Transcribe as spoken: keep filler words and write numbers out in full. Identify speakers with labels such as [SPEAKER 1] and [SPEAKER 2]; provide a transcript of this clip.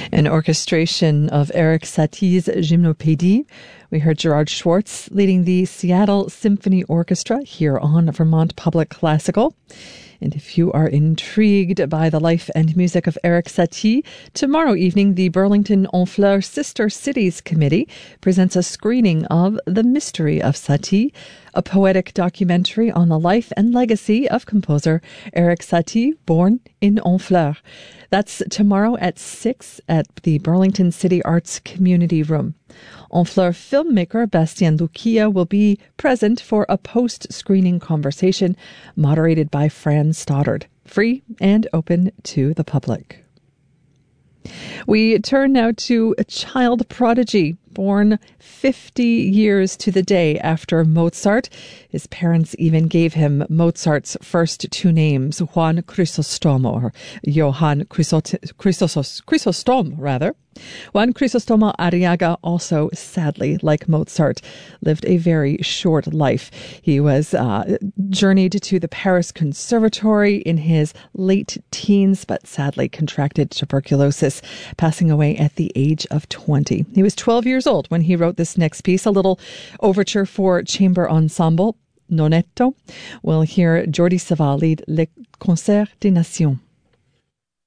[SPEAKER 1] An orchestration of Erik Satie's Gymnopédie. We heard Gerard Schwartz leading the Seattle Symphony Orchestra here on Vermont Public Classical. And if you are intrigued by the life and music of Erik Satie, tomorrow evening the Burlington Honfleur Sister Cities Committee presents a screening of The Mystery of Satie, a poetic documentary on the life and legacy of composer Erik Satie, born in Honfleur. That's tomorrow at six at the Burlington City Arts Community Room. Honfleur filmmaker Bastien Lucia will be present for a post-screening conversation moderated by Fran Stoddard, free and open to the public. We turn now to a child prodigy born fifty years to the day after Mozart. His parents even gave him Mozart's first two names, Juan Crisostomo, or Johann Chrysosos, Chrysostom, rather. Juan Crisostomo Arriaga also, sadly, like Mozart, lived a very short life. He was uh, journeyed to the Paris Conservatory in his late teens, but sadly contracted tuberculosis, passing away at the age of twenty. He was twelve years old when he wrote this next piece, a little overture for chamber ensemble, Nonetto. We'll hear Jordi Savall lead Le Concert des Nations.